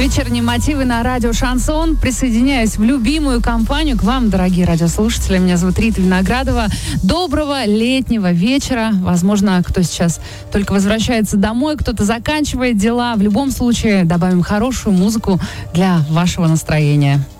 Вечерние мотивы на радио «Шансон». Присоединяюсь в любимую компанию к вам, дорогие радиослушатели. Меня зовут Рита Виноградова. Доброго летнего вечера. Возможно, кто сейчас только возвращается домой, кто-то заканчивает дела. В любом случае, добавим хорошую музыку для вашего настроения.